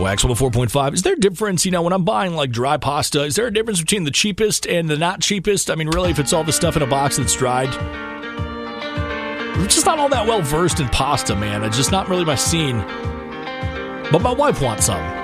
Wax 104.5. Is there a difference, when I'm buying like dry pasta, is there a difference between the cheapest and the not cheapest? I mean, really, if it's all the stuff in a box that's dried? I'm just not all that well versed in pasta, man. It's just not really my scene. But my wife wants some.